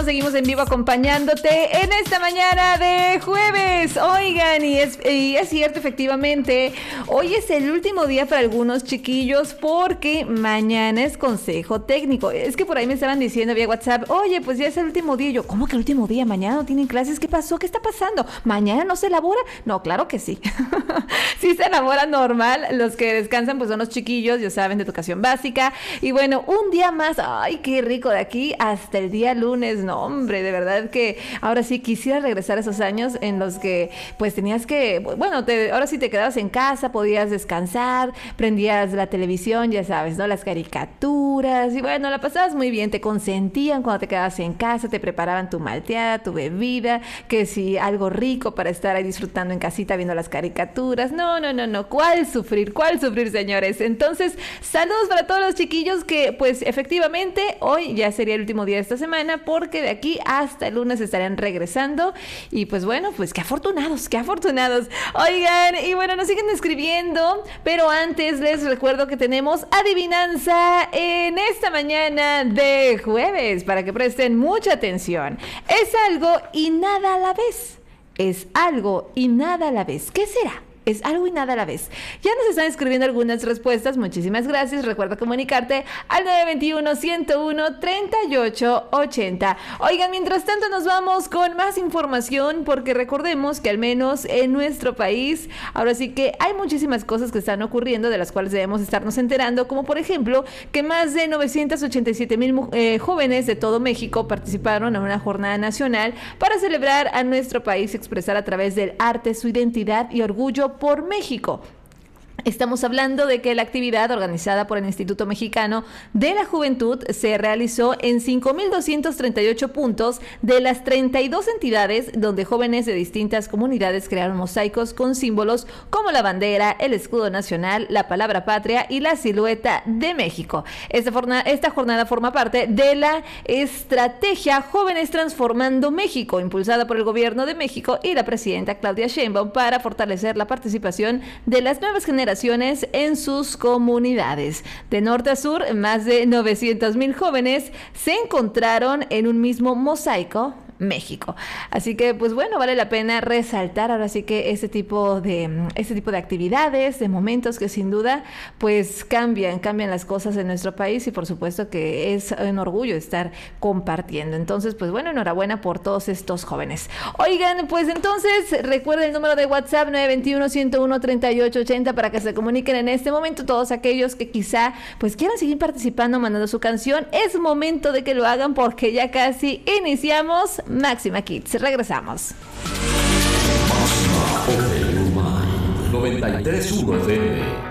Seguimos en vivo acompañándote en esta mañana de jueves. Oigan, y es cierto, efectivamente, hoy es el último día para algunos chiquillos porque mañana es consejo técnico. Es que por ahí me estaban diciendo vía WhatsApp, oye, pues ya es el último día. Y yo, ¿cómo que el último día? ¿Mañana no tienen clases? ¿Qué pasó? ¿Qué está pasando? ¿Mañana no se elabora? No, claro que sí. Sí se elabora normal. Los que descansan pues son los chiquillos, ya saben, de educación básica. Y bueno, un día más. Ay, qué rico, de aquí hasta el día lunes, ¿no? Hombre, de verdad que ahora sí quisiera regresar a esos años en los que pues tenías que, bueno, ahora sí te quedabas en casa, podías descansar, prendías la televisión, ya sabes, ¿no? Las caricaturas y bueno, la pasabas muy bien, te consentían cuando te quedabas en casa, te preparaban tu malteada, tu bebida, que si algo rico para estar ahí disfrutando en casita viendo las caricaturas. No, ¿cuál sufrir, señores? Entonces, saludos para todos los chiquillos que pues efectivamente hoy ya sería el último día de esta semana porque de aquí hasta el lunes estarán regresando y pues bueno, pues qué afortunados. Oigan, y bueno, nos siguen escribiendo, pero antes les recuerdo que tenemos adivinanza en esta mañana de jueves para que presten mucha atención. Es algo y nada a la vez. Es algo y nada a la vez. ¿Qué será? Es algo y nada a la vez. Ya nos están escribiendo algunas respuestas. Muchísimas gracias. Recuerda comunicarte al 921-101-3880. Oigan, mientras tanto nos vamos con más información porque recordemos que al menos en nuestro país ahora sí que hay muchísimas cosas que están ocurriendo de las cuales debemos estarnos enterando, como por ejemplo que más de 987,000 jóvenes de todo México participaron en una jornada nacional para celebrar a nuestro país y expresar a través del arte su identidad y orgullo por México. Estamos hablando de que la actividad organizada por el Instituto Mexicano de la Juventud se realizó en 5,238 puntos de las 32 entidades donde jóvenes de distintas comunidades crearon mosaicos con símbolos como la bandera, el escudo nacional, la palabra patria y la silueta de México. Esta jornada forma parte de la estrategia Jóvenes Transformando México, impulsada por el Gobierno de México y la presidenta Claudia Sheinbaum para fortalecer la participación de las nuevas generaciones en sus comunidades. De norte a sur, más de 900,000 jóvenes se encontraron en un mismo mosaico México. Así que, pues bueno, vale la pena resaltar ahora sí que este tipo de actividades, de momentos que sin duda, pues cambian las cosas en nuestro país y por supuesto que es un orgullo estar compartiendo. Entonces, pues bueno, enhorabuena por todos estos jóvenes. Oigan, pues entonces, recuerden el número de WhatsApp 921-101-3880 para que se comuniquen en este momento todos aquellos que quizá, pues quieran seguir participando, mandando su canción. Es momento de que lo hagan porque ya casi iniciamos Máxima Kids. Regresamos. 93.1 FM